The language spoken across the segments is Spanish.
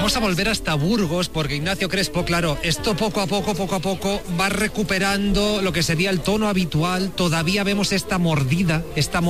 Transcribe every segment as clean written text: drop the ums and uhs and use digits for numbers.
vamos a volver hasta Burgos, porque Ignacio Crespo, claro, esto poco a poco va recuperando lo que sería el tono habitual. Todavía vemos esta mordida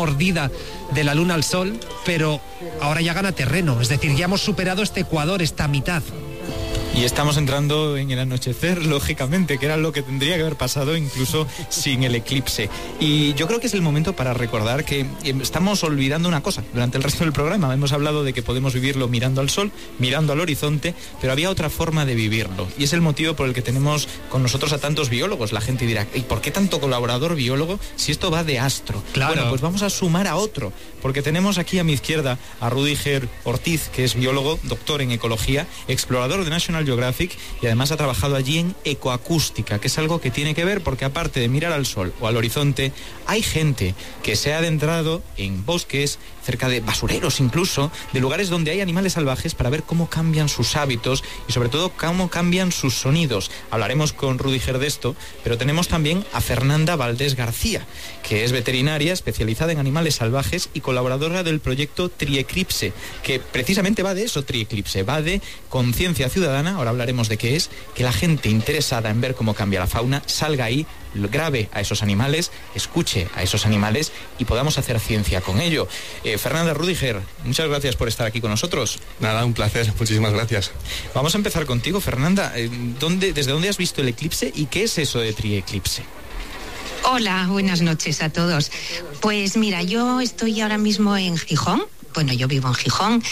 de la luna al sol, pero ahora ya gana terreno, es decir, ya hemos superado este ecuador, esta mitad. Y estamos entrando en el anochecer, lógicamente, que era lo que tendría que haber pasado incluso sin el eclipse. Y yo creo que es el momento para recordar que estamos olvidando una cosa durante el resto del programa. Hemos hablado de que podemos vivirlo mirando al sol, mirando al horizonte, pero había otra forma de vivirlo. Y es el motivo por el que tenemos con nosotros a tantos biólogos. La gente dirá, ¿y por qué tanto colaborador biólogo si esto va de astro? Claro. Bueno, pues vamos a sumar a otro, porque tenemos aquí a mi izquierda a Rüdiger Ortiz, que es biólogo, doctor en ecología, explorador de National Geographic, y además ha trabajado allí en ecoacústica, que es algo que tiene que ver porque aparte de mirar al sol o al horizonte, hay gente que se ha adentrado en bosques, cerca de basureros incluso, de lugares donde hay animales salvajes para ver cómo cambian sus hábitos y sobre todo cómo cambian sus sonidos. Hablaremos con Rüdiger de esto, pero tenemos también a Fernanda Valdés García, que es veterinaria especializada en animales salvajes y colaboradora del proyecto Trieclipse, que precisamente va de eso, Trieclipse, va de conciencia ciudadana. Ahora hablaremos de qué es, que la gente interesada en ver cómo cambia la fauna salga ahí, grabe a esos animales, escuche a esos animales y podamos hacer ciencia con ello. Fernanda, Rüdiger, muchas gracias por estar aquí con nosotros. Nada, un placer, muchísimas gracias. Vamos a empezar contigo, Fernanda. ¿Desde dónde has visto el eclipse y qué es eso de Trieclipse? Hola, buenas noches a todos. Pues mira, yo estoy ahora mismo en Gijón. Bueno, yo vivo en Gijón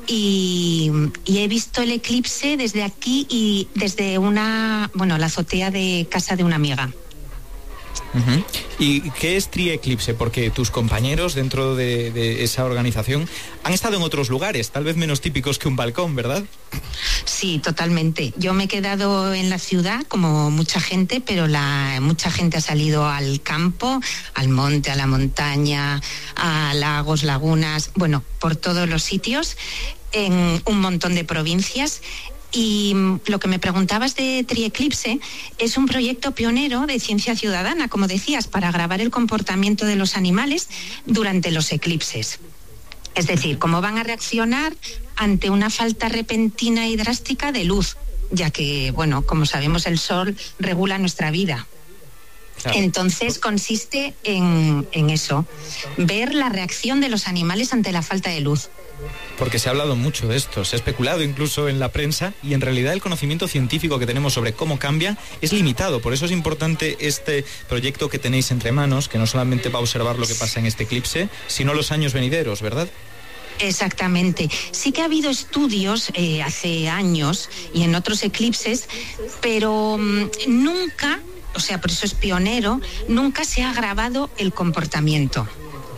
y he visto el eclipse desde aquí y desde la azotea de casa de una amiga. Uh-huh. ¿Y qué es Trieclipse? Porque tus compañeros dentro de esa organización han estado en otros lugares, tal vez menos típicos que un balcón, ¿verdad? Sí, totalmente. Yo me he quedado en la ciudad, como mucha gente, pero mucha gente ha salido al campo, al monte, a la montaña, a lagos, lagunas, bueno, por todos los sitios, en un montón de provincias. Y lo que me preguntabas de Trieclipse es un proyecto pionero de ciencia ciudadana, como decías, para grabar el comportamiento de los animales durante los eclipses. Es decir, cómo van a reaccionar ante una falta repentina y drástica de luz, ya que, bueno, como sabemos, el sol regula nuestra vida. Claro. Entonces consiste en eso, ver la reacción de los animales ante la falta de luz. Porque se ha hablado mucho de esto, se ha especulado incluso en la prensa y en realidad el conocimiento científico que tenemos sobre cómo cambia es limitado. Por eso es importante este proyecto que tenéis entre manos, que no solamente va a observar lo que pasa en este eclipse, sino los años venideros, ¿verdad? Exactamente. Sí que ha habido estudios hace años y en otros eclipses, pero nunca, o sea, por eso es pionero, nunca se ha grabado el comportamiento.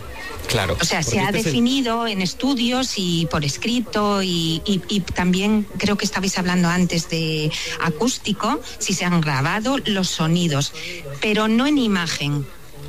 Claro. O sea, se ha definido en estudios y por escrito y también creo que estabais hablando antes de acústico, si se han grabado los sonidos, pero no en imagen.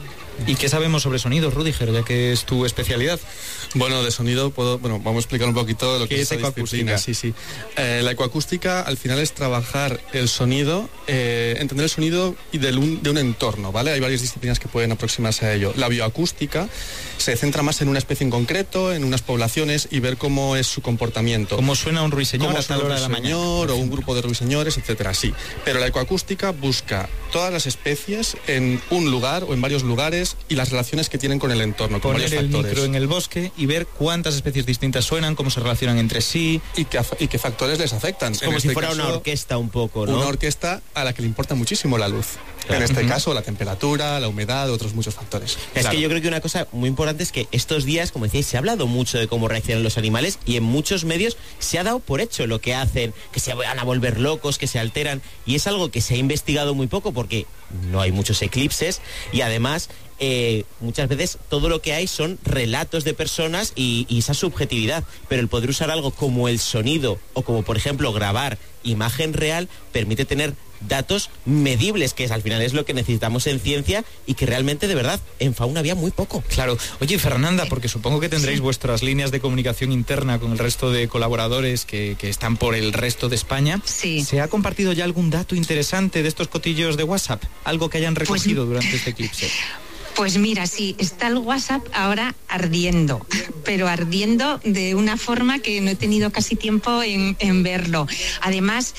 ¿Y qué sabemos sobre sonidos, Rüdiger, ya que es tu especialidad? Bueno, de sonido vamos a explicar un poquito lo que es ecoacústica. Sí. La ecoacústica al final es trabajar el sonido, entender el sonido y de un entorno, ¿vale? Hay varias disciplinas que pueden aproximarse a ello. La bioacústica se centra más en una especie en concreto, en unas poblaciones y ver cómo es su comportamiento. ¿Cómo suena un ruiseñor a tal hora de la mañana? O un grupo de ruiseñores, etcétera, sí. Pero la ecoacústica busca todas las especies en un lugar o en varios lugares y las relaciones que tienen con el entorno, con varios factores. Poner el micro en el bosque y ver cuántas especies distintas suenan, cómo se relacionan entre sí. Y qué factores les afectan. Es como si fuera una orquesta un poco, ¿no? Una orquesta a la que le importa muchísimo la luz. Claro. En este caso, la temperatura, la humedad, otros muchos factores. Es que yo creo que una cosa muy importante es que estos días, como decíais, se ha hablado mucho de cómo reaccionan los animales y en muchos medios se ha dado por hecho lo que hacen, que se van a volver locos, que se alteran, y es algo que se ha investigado muy poco porque no hay muchos eclipses y además muchas veces todo lo que hay son relatos de personas y esa subjetividad, pero el poder usar algo como el sonido o como por ejemplo grabar imagen real permite tener datos medibles, que al final es lo que necesitamos en ciencia y que realmente de verdad en fauna había muy poco. Claro. Oye, Fernanda, porque supongo que tendréis vuestras líneas de comunicación interna con el resto de colaboradores que están por el resto de España. Sí. ¿Se ha compartido ya algún dato interesante de estos cotillos de WhatsApp? Algo que hayan recogido durante este eclipse. Pues mira, sí, está el WhatsApp ahora ardiendo, pero ardiendo de una forma que no he tenido casi tiempo en verlo. Además,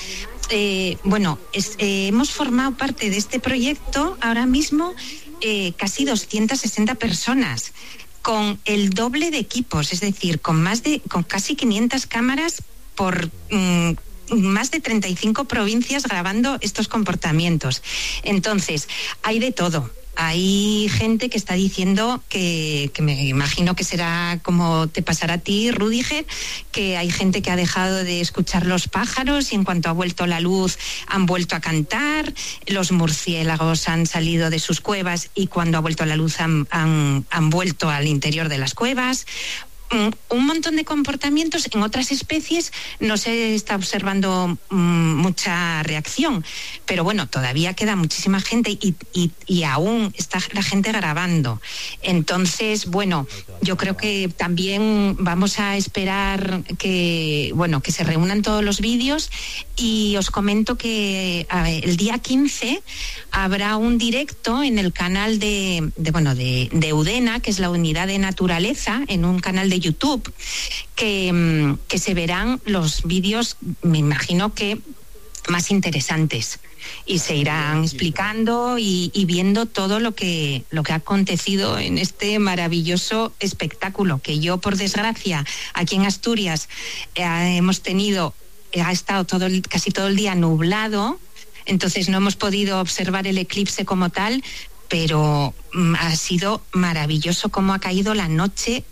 hemos formado parte de este proyecto ahora mismo casi 260 personas, con el doble de equipos, es decir, con casi 500 cámaras por más de 35 provincias grabando estos comportamientos. Entonces, hay de todo. Hay gente que está diciendo que me imagino que será como te pasará a ti, Rüdiger, que hay gente que ha dejado de escuchar los pájaros y en cuanto ha vuelto la luz han vuelto a cantar, los murciélagos han salido de sus cuevas y cuando ha vuelto la luz han vuelto al interior de las cuevas. Un montón de comportamientos. En otras especies no se está observando mucha reacción, pero bueno, todavía queda muchísima gente y aún está la gente grabando. Entonces, bueno, yo creo que también vamos a esperar que se reúnan todos los vídeos, y os comento que el día 15 habrá un directo en el canal de UDENA, que es la unidad de naturaleza, en un canal de YouTube, que se verán los vídeos, me imagino que más interesantes, y se irán explicando y viendo todo lo que ha acontecido en este maravilloso espectáculo que yo, por desgracia, aquí en Asturias ha estado casi todo el día nublado, entonces no hemos podido observar el eclipse como tal, pero ha sido maravilloso cómo ha caído la noche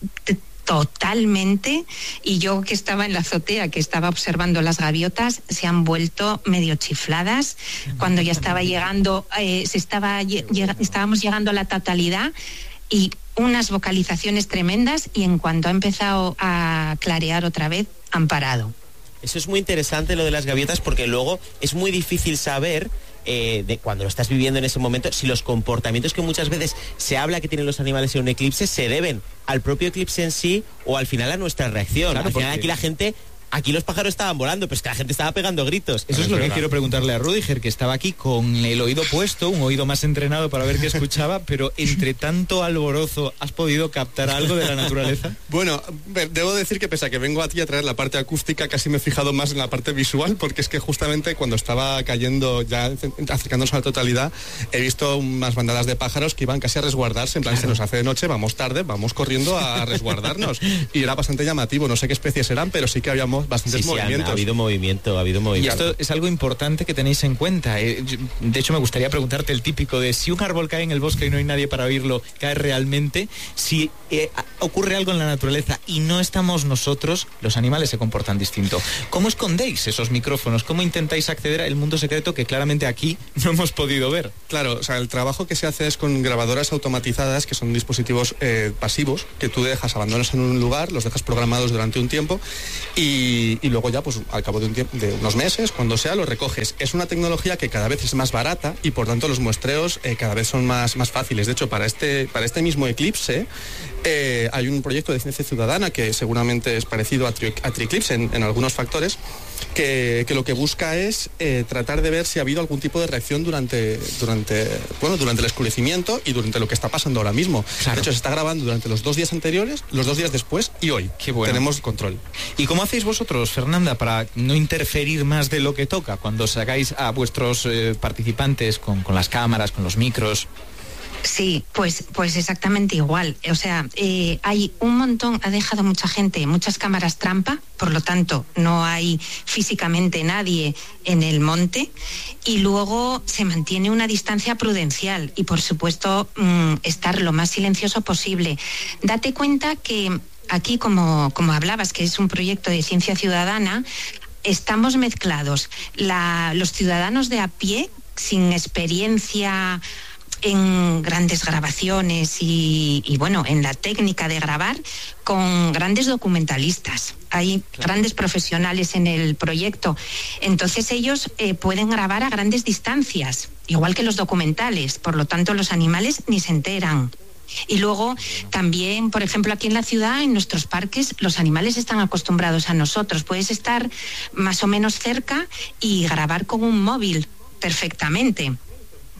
totalmente, y yo que estaba en la azotea, que estaba observando las gaviotas, se han vuelto medio chifladas cuando ya estaba llegando, estábamos llegando a la totalidad, y unas vocalizaciones tremendas, y en cuanto ha empezado a clarear otra vez, han parado. Eso es muy interesante, lo de las gaviotas, porque luego es muy difícil saber, de cuando lo estás viviendo en ese momento, si los comportamientos que muchas veces se habla que tienen los animales en un eclipse se deben al propio eclipse en sí o al final a nuestra reacción. Claro, al final aquí los pájaros estaban volando, pero es que la gente estaba pegando gritos. Eso es lo que quiero preguntarle a Rüdiger, que estaba aquí con el oído puesto, un oído más entrenado para ver qué escuchaba, pero entre tanto alborozo, ¿has podido captar algo de la naturaleza? Bueno, debo decir que pese a que vengo a ti a traer la parte acústica, casi me he fijado más en la parte visual, porque es que justamente cuando estaba cayendo, ya acercándonos a la totalidad, he visto unas bandadas de pájaros que iban casi a resguardarse, en plan, se nos hace de noche, vamos tarde, vamos corriendo a resguardarnos. Y era bastante llamativo, no sé qué especies eran, pero sí que habíamos bastantes movimientos. Ha habido movimiento. Y esto es algo importante que tenéis en cuenta. De hecho, me gustaría preguntarte el típico de si un árbol cae en el bosque y no hay nadie para oírlo, ¿cae realmente? Si ocurre algo en la naturaleza y no estamos nosotros, los animales se comportan distinto. ¿Cómo escondéis esos micrófonos? ¿Cómo intentáis acceder al mundo secreto que claramente aquí no hemos podido ver? Claro, o sea, el trabajo que se hace es con grabadoras automatizadas, que son dispositivos pasivos, que tú abandonas en un lugar, los dejas programados durante un tiempo y luego ya, pues al cabo de unos meses, cuando sea, lo recoges. Es una tecnología que cada vez es más barata y por tanto los muestreos cada vez son más fáciles. De hecho, para este mismo eclipse hay un proyecto de ciencia ciudadana que seguramente es parecido a Triclipse en algunos factores, que lo que busca es tratar de ver si ha habido algún tipo de reacción durante el oscurecimiento y durante lo que está pasando ahora mismo. Claro. De hecho, se está grabando durante los 2 días anteriores, los 2 días después y hoy. Qué bueno. Tenemos control. ¿Y cómo hacéis vosotros, Fernanda, para no interferir más de lo que toca cuando sacáis a vuestros participantes con las cámaras, con los micros? Sí, pues exactamente igual. O sea, hay un montón, ha dejado mucha gente, muchas cámaras trampa, por lo tanto no hay físicamente nadie en el monte, y luego se mantiene una distancia prudencial y por supuesto estar lo más silencioso posible. Date cuenta que aquí, como hablabas, que es un proyecto de ciencia ciudadana, estamos mezclados los ciudadanos de a pie, sin experiencia en grandes grabaciones y bueno, en la técnica de grabar, con grandes documentalistas. Hay grandes profesionales en el proyecto. Entonces ellos pueden grabar a grandes distancias, igual que los documentales. Por lo tanto, los animales ni se enteran. Y luego también, por ejemplo, aquí en la ciudad, en nuestros parques, los animales están acostumbrados a nosotros. Puedes estar más o menos cerca y grabar con un móvil perfectamente.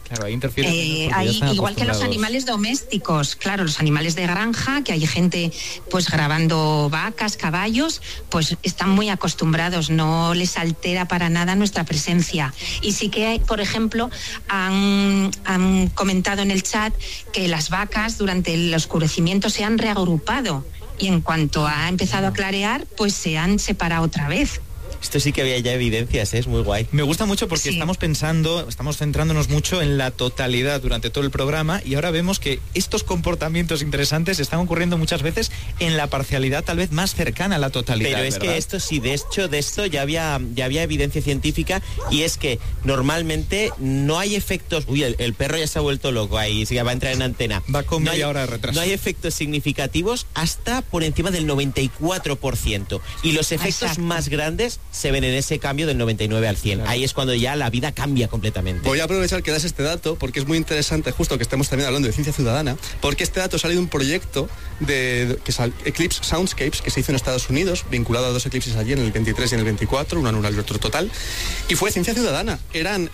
Claro, ahí interfiere. Igual que los animales domésticos, claro, los animales de granja, que hay gente pues grabando vacas, caballos, pues están muy acostumbrados, no les altera para nada nuestra presencia. Y sí que, por ejemplo, han comentado en el chat que las vacas durante el oscurecimiento se han reagrupado y en cuanto ha empezado a clarear, pues se han separado otra vez. Esto sí que había ya evidencias, es muy guay. Me gusta mucho porque estamos centrándonos mucho en la totalidad durante todo el programa y ahora vemos que estos comportamientos interesantes están ocurriendo muchas veces en la parcialidad tal vez más cercana a la totalidad. Pero es, ¿verdad?, que esto sí, de hecho de esto ya había evidencia científica, y es que normalmente no hay efectos... Uy, el perro ya se ha vuelto loco ahí, ya va a entrar en antena. Va con media hora de retraso. No hay efectos significativos hasta por encima del 94%. Y los efectos más grandes se ven en ese cambio del 99 al 100. Claro. Ahí es cuando ya la vida cambia completamente. Voy a aprovechar que das este dato porque es muy interesante justo que estemos también hablando de ciencia ciudadana, porque este dato sale de un proyecto que es Eclipse Soundscapes, que se hizo en Estados Unidos, vinculado a 2 eclipses allí en el 23 y en el 24, uno anual y otro total, y fue ciencia ciudadana. Eran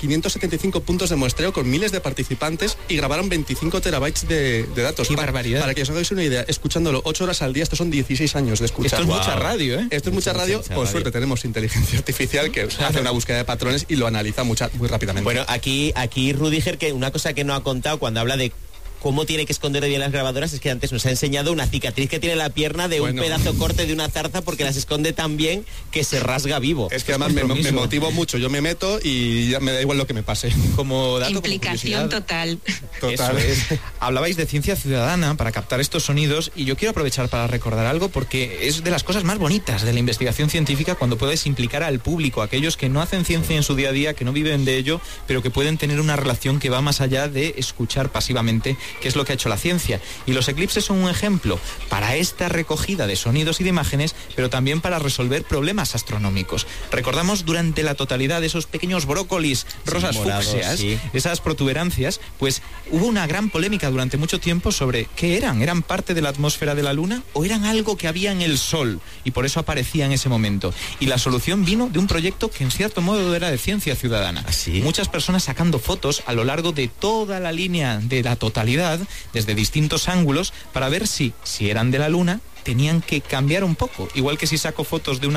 575 puntos de muestreo con miles de participantes y grabaron 25 terabytes de datos. ¡Qué barbaridad! Para que os hagáis una idea, escuchándolo 8 horas al día, estos son 16 años de escuchar. Esto es mucha radio, ¿eh? Esto es mucha radio. Por suerte tenemos inteligencia artificial que hace una búsqueda de patrones y lo analiza muy rápidamente. Bueno, aquí Rudiger, que una cosa que no ha contado cuando habla de cómo tiene que esconder bien las grabadoras, es que antes nos ha enseñado una cicatriz que tiene la pierna de un pedazo corte de una zarza, porque las esconde tan bien que se rasga vivo. Es que además me motivo mucho, yo me meto y ya me da igual lo que me pase. Como dato, implicación total. Eso es. Hablabais de ciencia ciudadana para captar estos sonidos y yo quiero aprovechar para recordar algo, porque es de las cosas más bonitas de la investigación científica cuando puedes implicar al público, aquellos que no hacen ciencia en su día a día, que no viven de ello, pero que pueden tener una relación que va más allá de escuchar pasivamente, que es lo que ha hecho la ciencia. Y los eclipses son un ejemplo para esta recogida de sonidos y de imágenes, pero también para resolver problemas astronómicos. Recordamos durante la totalidad de esos pequeños brócolis rosas fúcseas, esas protuberancias, pues hubo una gran polémica durante mucho tiempo sobre qué eran. ¿Eran parte de la atmósfera de la Luna o eran algo que había en el Sol y por eso aparecía en ese momento? Y la solución vino de un proyecto que en cierto modo era de ciencia ciudadana. ¿Así? Muchas personas sacando fotos a lo largo de toda la línea de la totalidad, desde distintos ángulos, para ver si eran de la Luna, tenían que cambiar un poco. Igual que si saco fotos de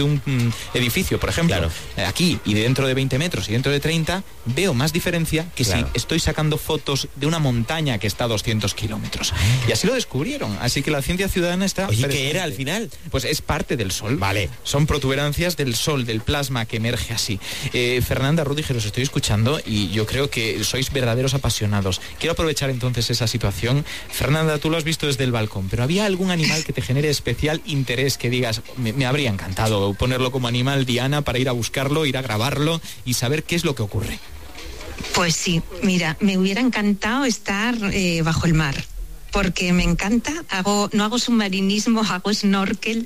un edificio, por ejemplo, claro, aquí y dentro de 20 metros y dentro de 30, veo más diferencia que si estoy sacando fotos de una montaña que está a 200 kilómetros. Y así lo descubrieron. Así que la ciencia ciudadana está... Oye, ¿qué era al final? Pues es parte del Sol. Vale. Son protuberancias del Sol, del plasma que emerge así. Fernanda, Rudiger, os estoy escuchando y yo creo que sois verdaderos apasionados. Quiero aprovechar entonces esa situación. Fernanda, tú lo has visto desde el balcón, pero ¿había algún animal que te genere especial interés, que digas, me habría encantado ponerlo como animal diana para ir a buscarlo, ir a grabarlo y saber qué es lo que ocurre? Pues sí, mira, me hubiera encantado estar bajo el mar, porque me encanta, no hago submarinismo, hago snorkel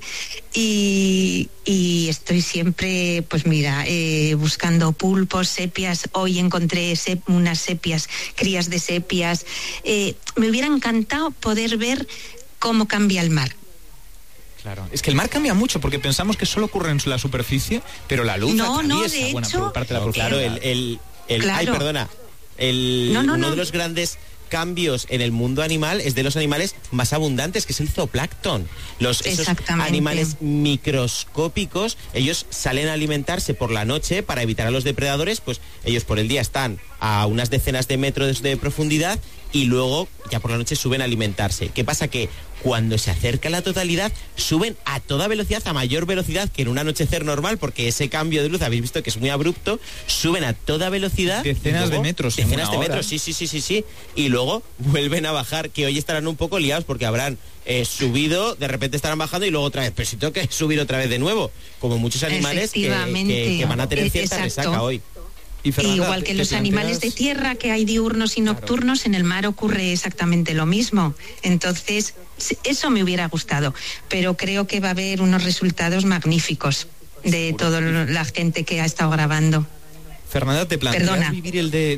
y estoy siempre, pues mira, buscando pulpos, sepias. Hoy encontré unas sepias, crías de sepias. Me hubiera encantado poder ver cómo cambia el mar. Claro, es que el mar cambia mucho porque pensamos que solo ocurre en la superficie, pero la luz atraviesa buena parte de la profundidad. Claro, uno de los grandes cambios en el mundo animal es de los animales más abundantes, que es el zooplancton. Esos animales microscópicos, ellos salen a alimentarse por la noche para evitar a los depredadores, pues ellos por el día están a unas decenas de metros de profundidad y luego ya por la noche suben a alimentarse. ¿Qué pasa? Que cuando se acerca la totalidad suben a toda velocidad, a mayor velocidad que en un anochecer normal, porque ese cambio de luz habéis visto que es muy abrupto, suben a toda velocidad. Decenas de metros. Decenas de metros, sí. Y luego vuelven a bajar, que hoy estarán un poco liados porque habrán subido, de repente estarán bajando y luego otra vez, pero si tengo que subir otra vez de nuevo, como muchos animales que van a tener cierta resaca hoy. Y Fernanda, igual que los animales de tierra, que hay diurnos y nocturnos, en el mar ocurre exactamente lo mismo. Entonces, eso me hubiera gustado, pero creo que va a haber unos resultados magníficos de toda la gente que ha estado grabando. Fernanda, ¿te planteas vivir el de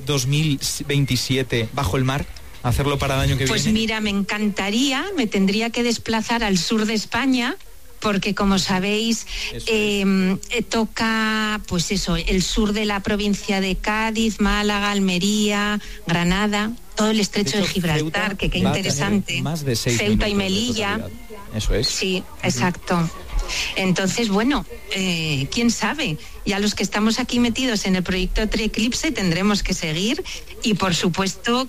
2027 bajo el mar? ¿Hacerlo para el año que viene? Pues mira, me encantaría, me tendría que desplazar al sur de España, porque como sabéis toca pues eso, el sur de la provincia de Cádiz, Málaga, Almería, Granada, todo el estrecho de Gibraltar, que qué interesante. Más de 6 Ceuta y Melilla. Eso es. Sí, exacto. Entonces, bueno, quién sabe, ya los que estamos aquí metidos en el proyecto Trieclipse tendremos que seguir y por supuesto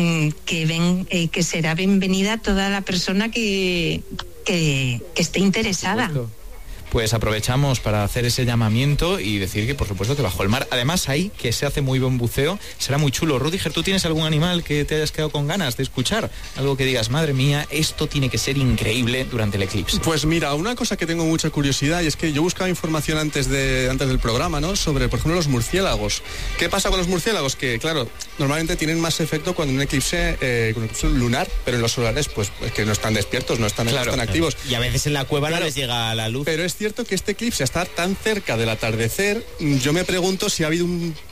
que será bienvenida toda la persona que esté interesada. Pues aprovechamos para hacer ese llamamiento y decir que por supuesto que bajo el mar, además ahí que se hace muy buen buceo, será muy chulo. Rüdiger, ¿tú tienes algún animal que te hayas quedado con ganas de escuchar? Algo que digas, madre mía, esto tiene que ser increíble durante el eclipse. Pues mira, una cosa que tengo mucha curiosidad y es que yo buscaba información antes del programa, ¿no? Sobre, por ejemplo, los murciélagos. ¿Qué pasa con los murciélagos? Que, claro, normalmente tienen más efecto cuando un eclipse lunar, pero en los solares, pues es que no están despiertos, no están activos. Y a veces en la cueva no les llega la luz. Pero es cierto que este eclipse está tan cerca del atardecer, yo me pregunto si ha habido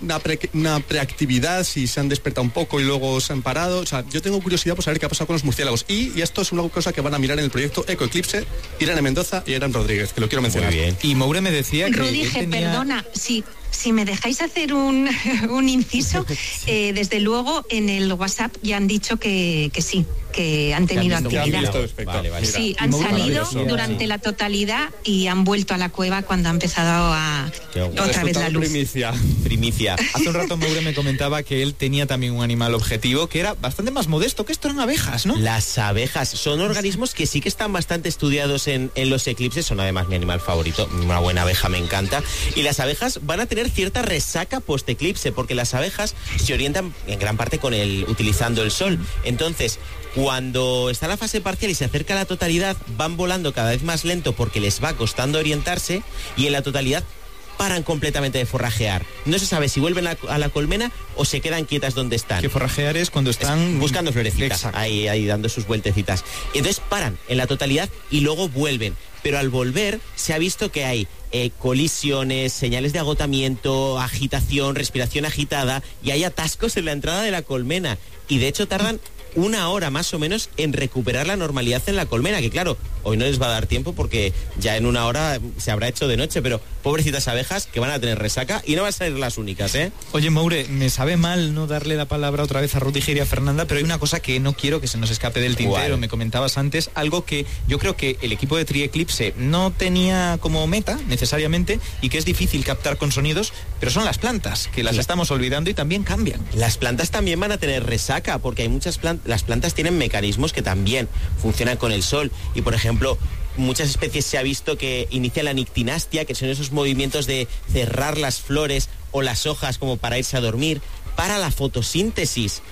una preactividad, si se han despertado un poco y luego se han parado. O sea, yo tengo curiosidad por saber qué ha pasado con los murciélagos. Y esto es una cosa que van a mirar en el proyecto Ecoeclipse, Irene Mendoza y Eran Rodríguez, que lo quiero mencionar. Muy bien. Y Moure me decía que Rüdiger, perdona, si me dejáis hacer un inciso, desde luego en el WhatsApp ya han dicho que sí, que han tenido actividad. Vale. Sí, han salido durante la totalidad y han vuelto a la cueva cuando ha empezado otra vez la luz. Primicia. Hace un rato Moure me comentaba que él tenía también un animal objetivo que era bastante más modesto, que esto eran abejas, ¿no? Las abejas son organismos que sí que están bastante estudiados en los eclipses, son además mi animal favorito, una buena abeja me encanta, y las abejas van a tener cierta resaca post-eclipse, porque las abejas se orientan en gran parte utilizando el sol. Entonces, cuando está la fase parcial y se acerca a la totalidad, van volando cada vez más lento porque les va costando orientarse, y en la totalidad paran completamente de forrajear. No se sabe si vuelven a la colmena o se quedan quietas donde están. Que forrajear es cuando están buscando florecitas, ahí dando sus vueltecitas. Entonces paran en la totalidad y luego vuelven. Pero al volver se ha visto que hay colisiones, señales de agotamiento, agitación, respiración agitada, y hay atascos en la entrada de la colmena. Y de hecho tardan 1 hora más o menos en recuperar la normalidad en la colmena, que claro, hoy no les va a dar tiempo porque ya en 1 hora se habrá hecho de noche, pero pobrecitas abejas que van a tener resaca y no van a ser las únicas, ¿eh? Oye, Moure, me sabe mal no darle la palabra otra vez a Rüdiger y a Fernanda, pero hay una cosa que no quiero que se nos escape del tintero. ¿Cuál? Me comentabas antes, algo que yo creo que el equipo de Trieclipse no tenía como meta necesariamente y que es difícil captar con sonidos, pero son las plantas, que las estamos olvidando y también cambian. Las plantas también van a tener resaca porque hay muchas plantas. Las plantas tienen mecanismos que también funcionan con el sol y, por ejemplo, muchas especies se ha visto que inicia la nictinastia, que son esos movimientos de cerrar las flores o las hojas como para irse a dormir, para la fotosíntesis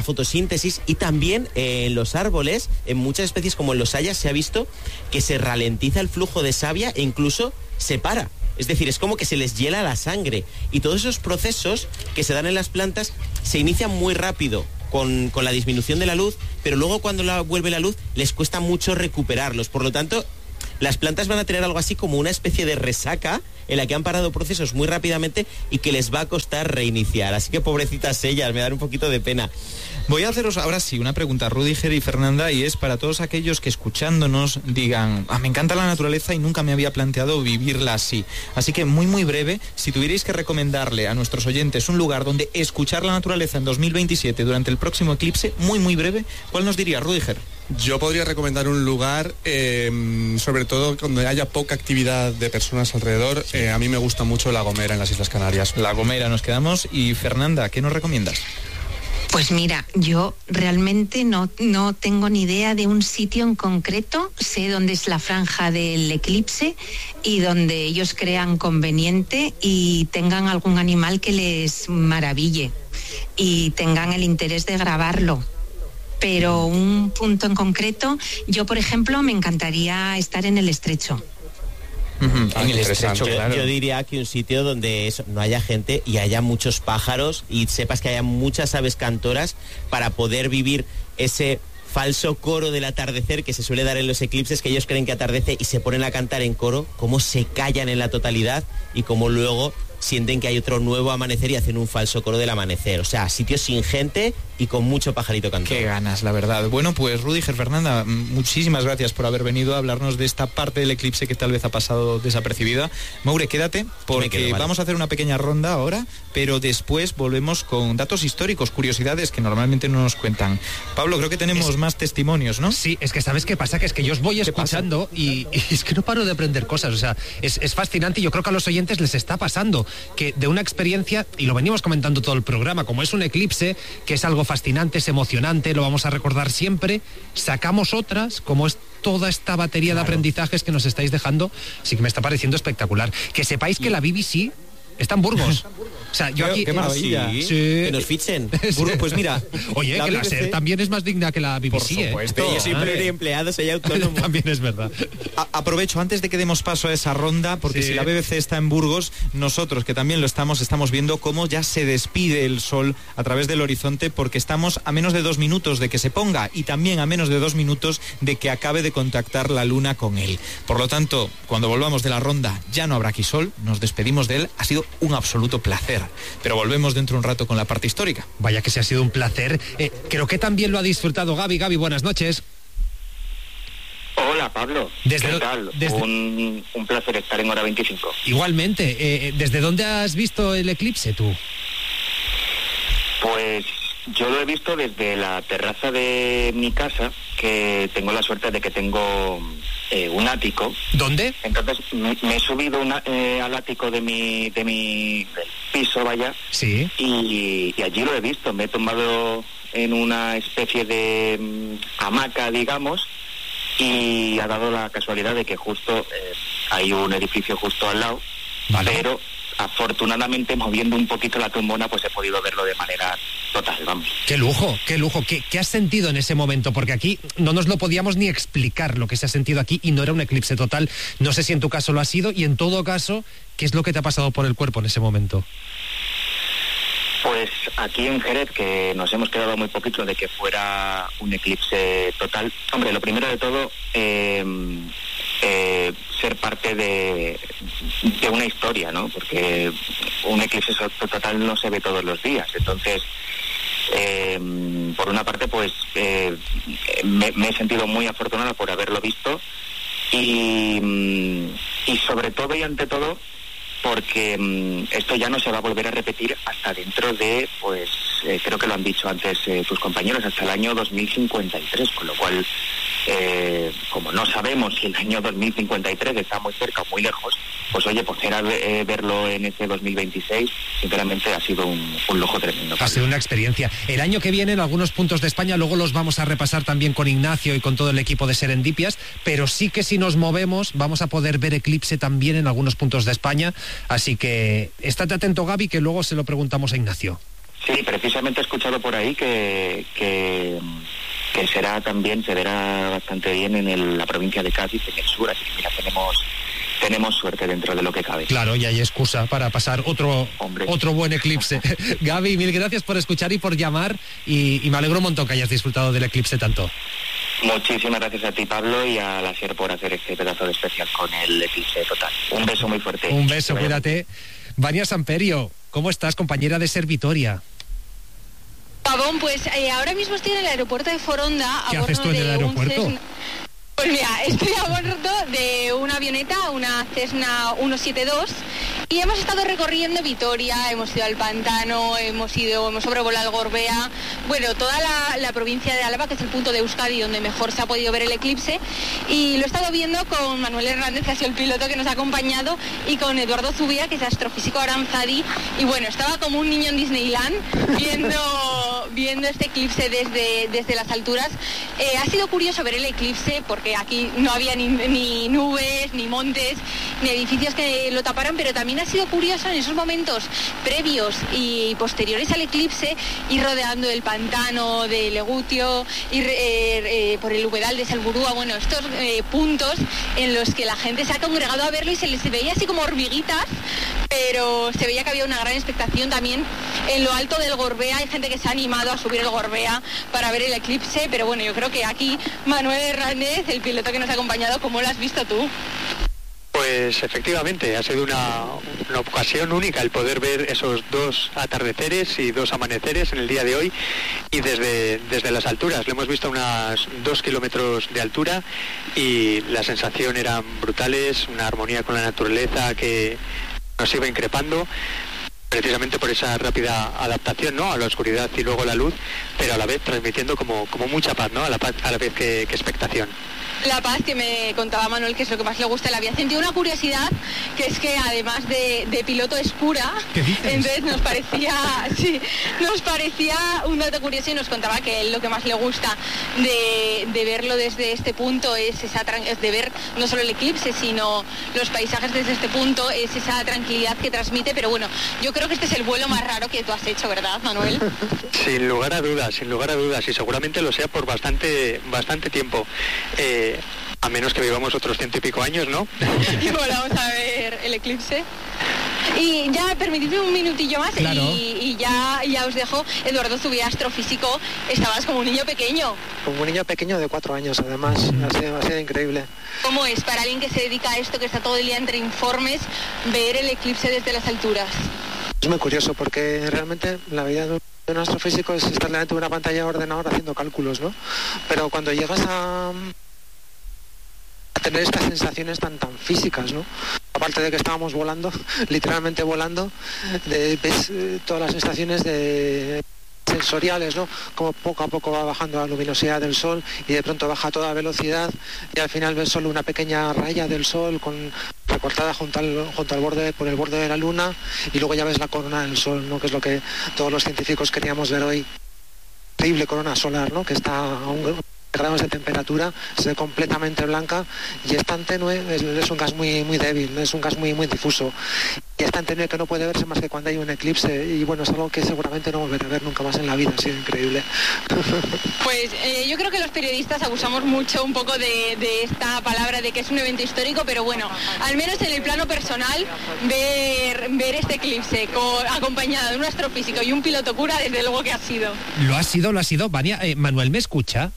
y también en los árboles, en muchas especies como en los hayas se ha visto que se ralentiza el flujo de savia e incluso se para. Es decir, es como que se les hiela la sangre y todos esos procesos que se dan en las plantas se inician muy rápido con la disminución de la luz, pero luego cuando vuelve la luz les cuesta mucho recuperarlos. Por lo tanto, las plantas van a tener algo así como una especie de resaca en la que han parado procesos muy rápidamente y que les va a costar reiniciar. Así que pobrecitas ellas, me dan un poquito de pena. Voy a haceros ahora sí una pregunta a Rüdiger y Fernanda, y es para todos aquellos que escuchándonos digan, me encanta la naturaleza y nunca me había planteado vivirla así. Así que muy breve, si tuvierais que recomendarle a nuestros oyentes un lugar donde escuchar la naturaleza en 2027 durante el próximo eclipse, muy breve, ¿cuál nos diría, Rüdiger? Yo podría recomendar un lugar, sobre todo cuando haya poca actividad de personas alrededor. A mí me gusta mucho La Gomera en las Islas Canarias. La Gomera nos quedamos. Y Fernanda, ¿qué nos recomiendas? Pues mira, yo realmente no tengo ni idea de un sitio en concreto. Sé dónde es la franja del eclipse y donde ellos crean conveniente y tengan algún animal que les maraville y tengan el interés de grabarlo. Pero un punto en concreto, yo por ejemplo me encantaría estar en el estrecho. En el estrecho, claro. Yo diría que un sitio donde no haya gente y haya muchos pájaros y sepas que haya muchas aves cantoras para poder vivir ese falso coro del atardecer que se suele dar en los eclipses, que ellos creen que atardece y se ponen a cantar en coro, cómo se callan en la totalidad y cómo luego sienten que hay otro nuevo amanecer y hacen un falso coro del amanecer. O sea, sitios sin gente y con mucho pajarito cantor. Qué ganas, la verdad. Bueno, pues Rüdiger, Fernanda, muchísimas gracias por haber venido a hablarnos de esta parte del eclipse que tal vez ha pasado desapercibida. Maure, quédate, porque vamos a hacer una pequeña ronda ahora, pero después volvemos con datos históricos, curiosidades que normalmente no nos cuentan. Pablo, creo que tenemos más testimonios, ¿no? Sí, es que ¿sabes qué pasa? Que es que yo os voy escuchando y es que no paro de aprender cosas. O sea, es fascinante y yo creo que a los oyentes les está pasando que de una experiencia, y lo venimos comentando todo el programa, como es un eclipse, que es algo fascinante, es emocionante, lo vamos a recordar siempre, sacamos otras, como es toda esta batería de aprendizajes que nos estáis dejando, sí que me está pareciendo espectacular. Que sepáis que la BBC está en Burgos. O sea, yo aquí... ¡Qué maravilla! Sí, sí. Que nos fichen. Burgos, pues mira... Oye, que la SER también es más digna que la BBC, por supuesto. Yo soy pluriempleado, soy autónomo. También es verdad. Aprovecho, antes de que demos paso a esa ronda, porque si la BBC está en Burgos, nosotros, que también lo estamos viendo cómo ya se despide el sol a través del horizonte, porque estamos a menos de 2 minutos de que se ponga y también a menos de 2 minutos de que acabe de contactar la luna con él. Por lo tanto, cuando volvamos de la ronda, ya no habrá aquí sol, nos despedimos de él. Ha sido un absoluto placer, pero volvemos dentro de un rato con la parte histórica. Vaya que se ha sido un placer. Creo que también lo ha disfrutado Gaby. Gaby, buenas noches. Hola, Pablo. ¿Qué tal? Un placer estar en Hora 25. Igualmente. ¿Desde dónde has visto el eclipse tú? Pues yo lo he visto desde la terraza de mi casa, que tengo la suerte de que tengo un ático. ¿Dónde? Entonces me he subido al ático de mi del piso, vaya. Sí. Y allí lo he visto. Me he tumbado en una especie de hamaca, digamos, y ha dado la casualidad de que justo hay un edificio justo al lado, vale. Pero afortunadamente moviendo un poquito la tumbona pues he podido verlo de manera total, vamos. ¡Qué lujo, qué lujo! ¿Qué has sentido en ese momento? Porque aquí no nos lo podíamos ni explicar lo que se ha sentido aquí y no era un eclipse total. No sé si en tu caso lo ha sido y en todo caso, ¿qué es lo que te ha pasado por el cuerpo en ese momento? Pues aquí en Jerez, que nos hemos quedado muy poquito de que fuera un eclipse total. Hombre, lo primero de todo, ser parte de una historia, ¿no? Porque un eclipse total no se ve todos los días. Entonces, por una parte, pues me he sentido muy afortunado por haberlo visto y sobre todo y ante todo, porque esto ya no se va a volver a repetir hasta dentro de, pues, creo que lo han dicho antes tus compañeros, hasta el año 2053, con lo cual, como no sabemos si el año 2053 está muy cerca o muy lejos, pues oye, poder verlo en ese 2026, sinceramente ha sido un lujo tremendo. Ha sido una experiencia. El año que viene en algunos puntos de España, luego los vamos a repasar también con Ignacio y con todo el equipo de Serendipias, pero sí que si nos movemos vamos a poder ver eclipse también en algunos puntos de España, así que estate atento, Gaby, que luego se lo preguntamos a Ignacio. Sí, precisamente he escuchado por ahí que será también, se verá bastante bien en la provincia de Cádiz, en el sur, así que mira, tenemos suerte dentro de lo que cabe. Claro, y hay excusa para pasar otro buen eclipse. Gaby, mil gracias por escuchar y por llamar y me alegro un montón que hayas disfrutado del eclipse tanto. Muchísimas gracias a ti, Pablo, y a la SER por hacer este pedazo de especial con el eclipse total. Un beso muy fuerte. Un beso, cuídate. Vania Samperio, ¿cómo estás, compañera de SER Vitoria? Pabón, pues ahora mismo estoy en el aeropuerto de Foronda. ¿Qué haces tú en el aeropuerto? Pues mira, estoy a bordo de una avioneta, una Cessna 172, y hemos estado recorriendo Vitoria, hemos ido al Pantano, hemos sobrevolado el Gorbea, bueno, toda la provincia de Álava, que es el punto de Euskadi donde mejor se ha podido ver el eclipse, y lo he estado viendo con Manuel Hernández, que ha sido el piloto que nos ha acompañado, y con Eduardo Zubia, que es astrofísico Aranzadi, y bueno, estaba como un niño en Disneyland viendo este eclipse desde las alturas. Ha sido curioso ver el eclipse porque aquí no había ni nubes, ni montes, ni edificios que lo taparan, pero también ha sido curioso en esos momentos previos y posteriores al eclipse ir rodeando el pantano de Legutio, ir por el humedal de Salburúa, bueno, estos puntos en los que la gente se ha congregado a verlo y se les veía así como hormiguitas, pero se veía que había una gran expectación también en lo alto del Gorbea. Hay gente que se ha animado a subir el Gorbea para ver el eclipse, pero bueno, yo creo que aquí Manuel Hernández, el piloto que nos ha acompañado, ¿cómo lo has visto tú? Pues efectivamente, ha sido una ocasión única el poder ver esos 2 atardeceres y 2 amaneceres en el día de hoy, y desde las alturas. Lo hemos visto a unos 2 kilómetros de altura y la sensación eran brutales, una armonía con la naturaleza que nos iba increpando, precisamente por esa rápida adaptación, ¿no?, a la oscuridad y luego la luz, pero a la vez transmitiendo como mucha paz, ¿no?, a la vez que expectación. La paz, que me contaba Manuel, que es lo que más le gusta en la vida. Sentí una curiosidad, que es que además de piloto es cura. ¿Qué dices? Entonces nos parecía un dato curioso, y nos contaba que él lo que más le gusta de verlo desde este punto es de ver no solo el eclipse, sino los paisajes desde este punto, es esa tranquilidad que transmite. Pero bueno, yo creo que este es el vuelo más raro que tú has hecho, ¿verdad, Manuel? Sin lugar a dudas, y seguramente lo sea por bastante tiempo. A menos que vivamos otros 100 y pico años, ¿no? Y volvamos a ver el eclipse. Y ya, permitidme un minutillo más. Claro. Y ya os dejo. Eduardo Zubia, astrofísico, estabas como un niño pequeño. Como un niño pequeño de 4 años, además. Ha sido increíble. ¿Cómo es para alguien que se dedica a esto, que está todo el día entre informes, ver el eclipse desde las alturas? Es muy curioso, porque realmente la vida de un astrofísico es estar delante de una pantalla de ordenador haciendo cálculos, ¿no? Pero cuando llegas a tener estas sensaciones tan físicas, ¿no? Aparte de que estábamos volando, literalmente volando, ves todas las sensaciones sensoriales, ¿no? Como poco a poco va bajando la luminosidad del sol y de pronto baja a toda velocidad y al final ves solo una pequeña raya del sol recortada junto al borde, por el borde de la luna, y luego ya ves la corona del sol, ¿no?, que es lo que todos los científicos queríamos ver hoy. Increíble corona solar, ¿no?, que está a 1 grados de temperatura, se ve completamente blanca y es tan tenue, es un gas muy débil, es un gas muy difuso, y es tan tenue que no puede verse más que cuando hay un eclipse, y bueno, es algo que seguramente no volveré a ver nunca más en la vida. Ha sido increíble. Pues yo creo que los periodistas abusamos mucho un poco de esta palabra de que es un evento histórico, pero bueno, al menos en el plano personal, ver este eclipse acompañado de un astrofísico y un piloto cura, desde luego que ha sido. Lo ha sido. Vania, Manuel, ¿me escucha?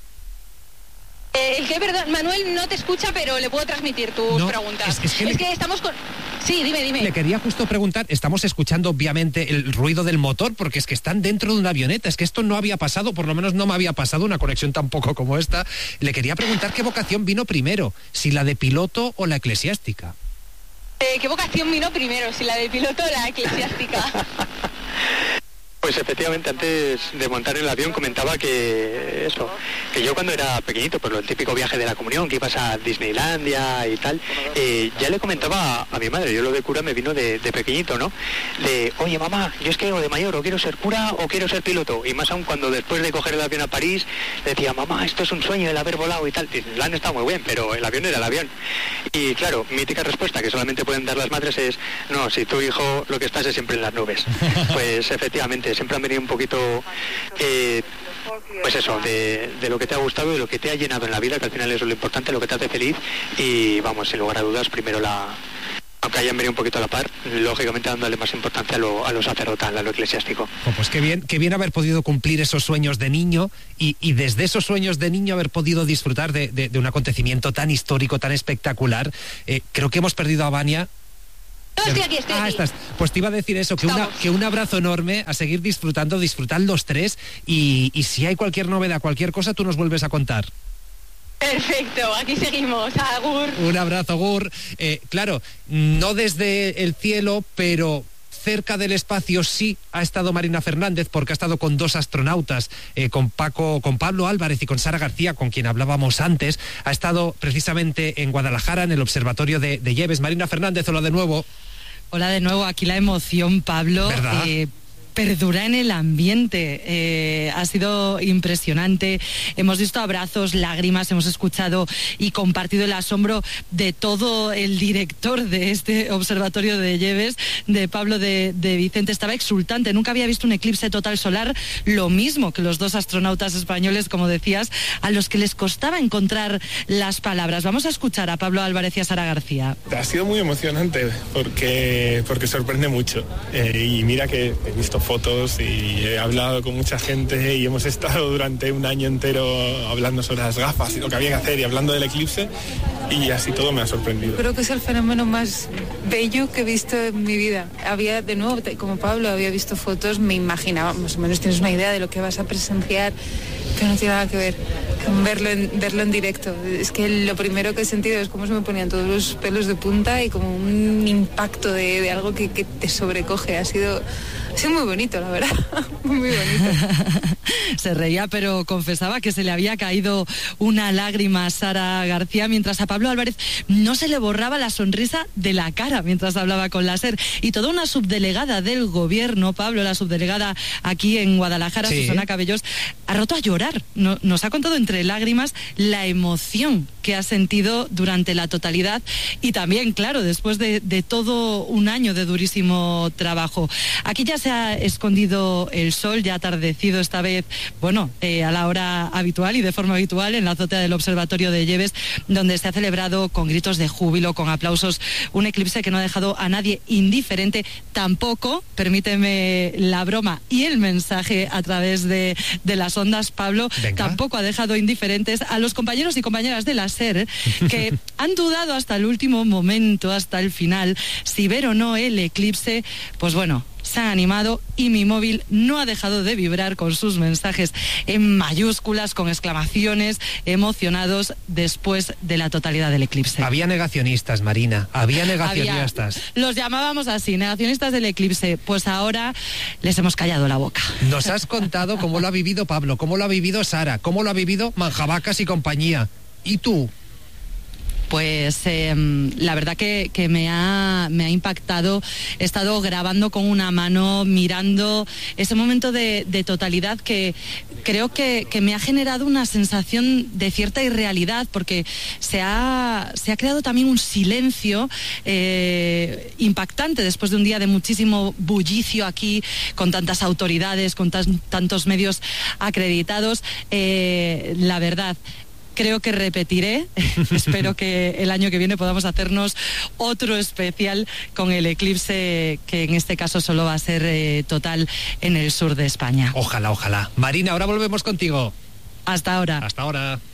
Perdón, Manuel no te escucha, pero le puedo transmitir tus preguntas. Es que estamos con... Sí, dime. Le quería justo preguntar, estamos escuchando obviamente el ruido del motor, porque es que están dentro de una avioneta, es que esto no había pasado, por lo menos no me había pasado una conexión tampoco como esta. Le quería preguntar qué vocación vino primero, si la de piloto o la eclesiástica. ¿Qué vocación vino primero, si la de piloto o la eclesiástica? Pues efectivamente, antes de montar en el avión comentaba que yo cuando era pequeñito, pues el típico viaje de la comunión, que ibas a Disneylandia y tal, ya le comentaba a mi madre, yo lo de cura me vino de pequeñito, ¿no? Oye mamá, yo es que de mayor o quiero ser cura o quiero ser piloto, y más aún cuando después de coger el avión a París decía, mamá, esto es un sueño el haber volado y tal. Disneyland está muy bien, pero el avión era el avión. Y claro, mítica respuesta que solamente pueden dar las madres es, no, si tu hijo lo que estás es siempre en las nubes. Pues efectivamente, siempre han venido un poquito, pues eso, de lo que te ha gustado y lo que te ha llenado en la vida, que al final eso es lo importante, lo que te hace feliz, y vamos, sin lugar a dudas, primero aunque hayan venido un poquito a la par, lógicamente dándole más importancia a lo sacerdotal, a lo eclesiástico. Pues qué bien haber podido cumplir esos sueños de niño y desde esos sueños de niño haber podido disfrutar de un acontecimiento tan histórico, tan espectacular. Creo que hemos perdido a Vania. No, estoy aquí. Estás. Pues te iba a decir eso, que un abrazo enorme, a seguir disfrutando, disfrutad los tres, y si hay cualquier novedad, cualquier cosa, tú nos vuelves a contar. Perfecto, aquí seguimos, Agur. Un abrazo, Agur. Claro, no desde el cielo, pero cerca del espacio sí ha estado Marina Fernández, porque ha estado con 2 astronautas, con Pablo Álvarez y con Sara García, con quien hablábamos antes. Ha estado precisamente en Guadalajara, en el observatorio de Lleves. Marina Fernández, hola de nuevo. Hola de nuevo, aquí la emoción, Pablo. ¿Verdad? Perdura en el ambiente, ha sido impresionante, hemos visto abrazos, lágrimas, hemos escuchado y compartido el asombro de todo el director de este observatorio de Lleves, de Pablo de Vicente. Estaba exultante, nunca había visto un eclipse total solar, lo mismo que los 2 astronautas españoles, como decías, a los que les costaba encontrar las palabras. Vamos a escuchar a Pablo Álvarez y a Sara García. Ha sido muy emocionante porque sorprende mucho, y mira que he visto fotos y he hablado con mucha gente y hemos estado durante un año entero hablando sobre las gafas y lo que había que hacer y hablando del eclipse, y así todo me ha sorprendido. Creo que es el fenómeno más bello que he visto en mi vida. Había, de nuevo, como Pablo, había visto fotos, me imaginaba, más o menos tienes una idea de lo que vas a presenciar, pero no tiene nada que ver con verlo en directo. Es que lo primero que he sentido es cómo se me ponían todos los pelos de punta y como un impacto de algo que te sobrecoge. Ha sido muy bonito, la verdad. Muy bonito. Se reía, pero confesaba que se le había caído una lágrima a Sara García, mientras a Pablo Álvarez no se le borraba la sonrisa de la cara mientras hablaba con la SER. Y toda una subdelegada del gobierno, Pablo, la subdelegada aquí en Guadalajara, sí, Susana Cabellos, ha roto a llorar. Nos ha contado entre lágrimas la emoción que ha sentido durante la totalidad y también, claro, después de todo un año de durísimo trabajo. Aquí ya se ha escondido el sol, ya ha atardecido esta vez, a la hora habitual y de forma habitual en la azotea del Observatorio de Lleves, donde se ha celebrado con gritos de júbilo, con aplausos, un eclipse que no ha dejado a nadie indiferente. Tampoco, permíteme la broma y el mensaje a través de las ondas, Pablo, venga, tampoco ha dejado indiferentes a los compañeros y compañeras de la SER, que han dudado hasta el último momento, hasta el final, si ver o no el eclipse. Pues bueno, se han animado y mi móvil no ha dejado de vibrar con sus mensajes en mayúsculas, con exclamaciones, emocionados después de la totalidad del eclipse. Había negacionistas, Marina, había negacionistas. Los llamábamos así, negacionistas del eclipse. Pues ahora les hemos callado la boca. Nos has contado cómo lo ha vivido Pablo, cómo lo ha vivido Sara, cómo lo ha vivido Manjabacas y compañía. ¿Y tú? Pues la verdad que me ha impactado. He estado grabando con una mano, mirando ese momento de totalidad que creo que me ha generado una sensación de cierta irrealidad, porque se ha creado también un silencio impactante después de un día de muchísimo bullicio aquí, con tantas autoridades, con tantos medios acreditados. La verdad, creo que repetiré. Espero que el año que viene podamos hacernos otro especial con el eclipse, que en este caso solo va a ser total en el sur de España. Ojalá, ojalá. Marina, ahora volvemos contigo. Hasta ahora. Hasta ahora.